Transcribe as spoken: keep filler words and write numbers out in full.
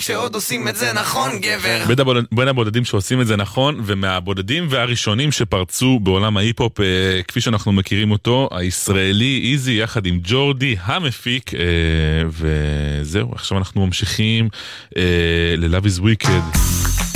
שעוד עושים את זה נכון, גבר. בין הבודדים שעושים את זה נכון, ומהבודדים והראשונים שפרצו בעולם ההיפ-הופ, כפי שאנחנו מכירים אותו, הישראלי איזי יחד עם ג'ורדי המפיק, וזהו, עכשיו אנחנו ממשיכים ל-Love is Wicked.